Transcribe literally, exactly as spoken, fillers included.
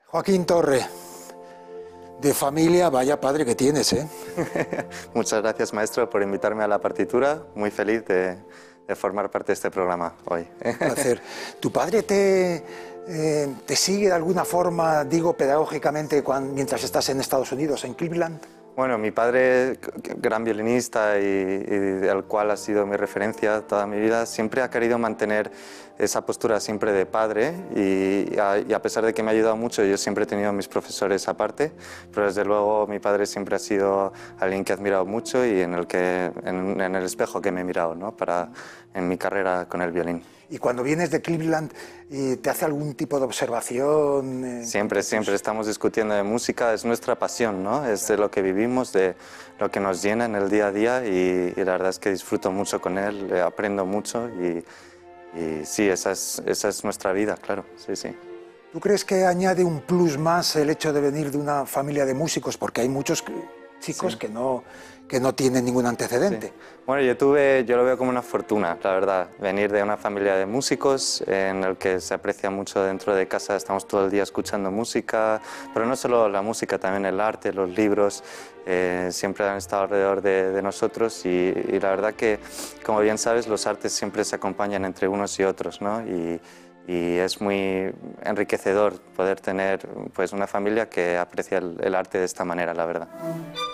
Joaquín Torre, de familia, vaya padre que tienes, ¿eh? Muchas gracias, maestro, por invitarme a la partitura. Muy feliz de, de formar parte de este programa hoy. Un placer. ¿Tu padre te, eh, te sigue de alguna forma, digo, pedagógicamente, cuando, mientras estás en Estados Unidos, en Cleveland? Bueno, mi padre, gran violinista y, y del cual ha sido mi referencia toda mi vida, siempre ha querido mantener esa postura siempre de padre y a, y a pesar de que me ha ayudado mucho, yo siempre he tenido mis profesores aparte, pero desde luego mi padre siempre ha sido alguien que he admirado mucho y en el, que, en, en el espejo que me he mirado, ¿no? Para, en mi carrera con el violín. Y cuando vienes de Cleveland, ¿te hace algún tipo de observación? Siempre, siempre estamos discutiendo de música, es nuestra pasión, ¿no? Es de lo que vivimos, de lo que nos llena en el día a día y, y la verdad es que disfruto mucho con él, aprendo mucho y, y sí, esa es, esa es nuestra vida, claro, sí, sí. ¿Tú crees que añade un plus más el hecho de venir de una familia de músicos? Porque hay muchos chicos sí. que, no, que no tienen ningún antecedente. Sí. Bueno, yo, tuve, yo lo veo como una fortuna, la verdad, venir de una familia de músicos en el que se aprecia mucho dentro de casa, estamos todo el día escuchando música, pero no solo la música, también el arte, los libros, eh, siempre han estado alrededor de, de nosotros y, y la verdad que, como bien sabes, los artes siempre se acompañan entre unos y otros, ¿no? Y, y es muy enriquecedor poder tener pues, una familia que aprecia el, el arte de esta manera, la verdad.